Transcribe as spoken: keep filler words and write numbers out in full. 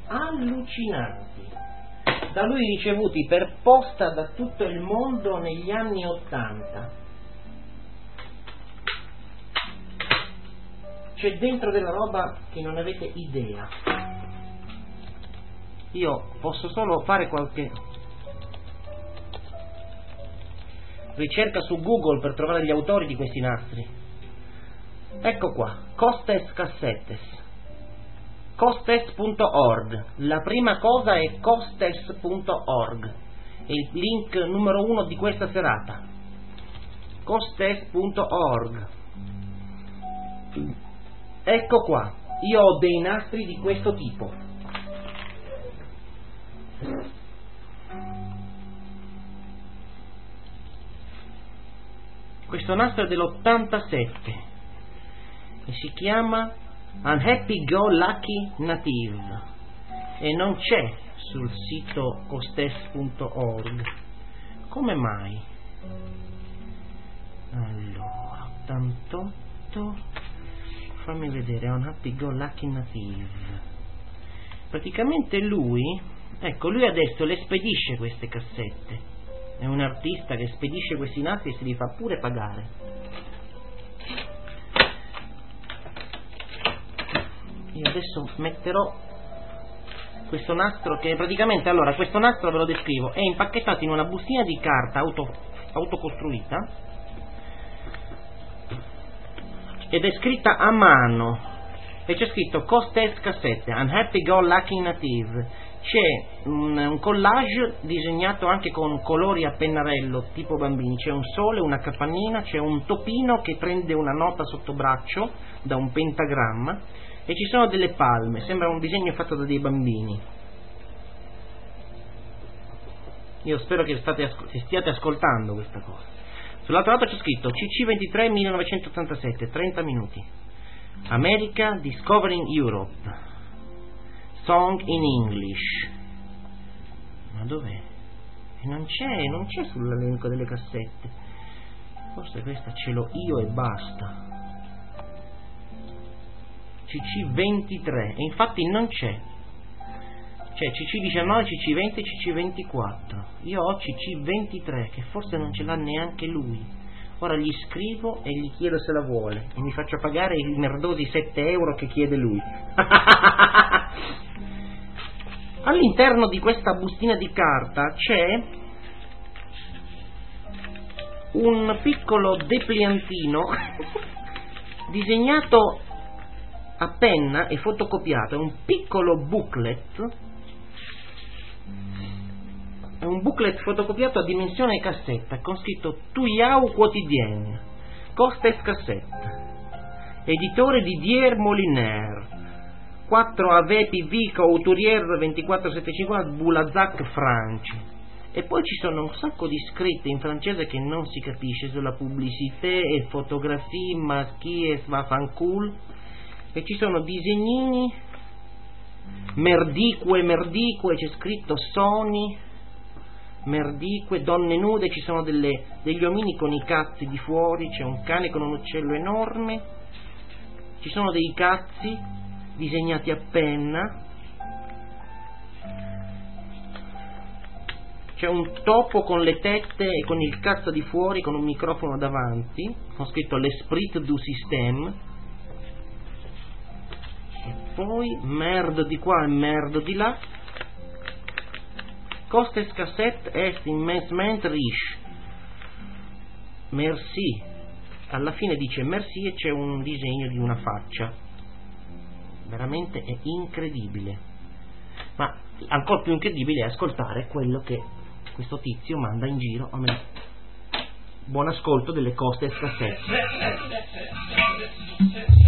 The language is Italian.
allucinanti, da lui ricevuti per posta da tutto il mondo negli anni ottanta. C'è dentro della roba che non avete idea. Io posso solo fare qualche ricerca su Google per trovare gli autori di questi nastri. Ecco qua, Costes Cassettes, costes punto org. La prima cosa è costes punto org, è il link numero uno di questa serata. costes punto org. Ecco qua, io ho dei nastri di questo tipo. Questo nastro è dell'ottantasette e si chiama Unhappy Go Lucky Native e non c'è sul sito costes punto org. Come mai? Allora, ottantotto, fammi vedere, Unhappy Go Lucky Native. Praticamente lui, ecco, lui adesso le spedisce queste cassette. È un artista che spedisce questi nastri e si li fa pure pagare. Io adesso metterò questo nastro che praticamente, allora, questo nastro ve lo descrivo, è impacchettato in una bustina di carta auto, autocostruita ed è scritta a mano e c'è scritto Costes Cassette, Unhappy Go Lucky Native. C'è un, un collage disegnato anche con colori a pennarello tipo bambini, c'è un sole, una capannina, c'è un topino che prende una nota sotto braccio da un pentagramma e ci sono delle palme, sembra un disegno fatto da dei bambini. Io spero che, state, che stiate ascoltando questa cosa. Sull'altro lato c'è scritto C C ventitré millenovecentottantasette, trenta minuti, America Discovering Europe, Song in English. Ma dov'è? E non c'è, non c'è sull'elenco delle cassette. Forse questa ce l'ho io e basta. C C ventitré, e infatti non c'è. C'è C C diciannove, C C venti e C C ventiquattro. Io ho C C ventitré, che forse non ce l'ha neanche lui. Ora gli scrivo e gli chiedo se la vuole e mi faccio pagare i merdosi sette euro che chiede lui. All'interno di questa bustina di carta c'è un piccolo depliantino disegnato a penna e fotocopiato, è un piccolo booklet, è un booklet fotocopiato a dimensione cassetta con scritto Tuyau Quotidien, Costes Cassette, editore Didier Moliner, quattro A V P V Couturier ventiquattro settecentocinquanta Boulazac France. E poi ci sono un sacco di scritte in francese che non si capisce sulla pubblicité e fotografie maschie svafancool, e ci sono disegnini merdique merdique, c'è scritto Sony merdique, donne nude, ci sono delle, degli omini con i cazzi di fuori, c'è un cane con un uccello enorme, ci sono dei cazzi disegnati a penna, c'è un topo con le tette e con il cazzo di fuori con un microfono davanti con scritto l'esprit du système, e poi merde di qua e merde di là. Costes Cassette est immensement riche, merci, alla fine dice merci e c'è un disegno di una faccia, veramente è incredibile. Ma ancora più incredibile è ascoltare quello che questo tizio manda in giro a me. Buon ascolto delle Costes Cassette.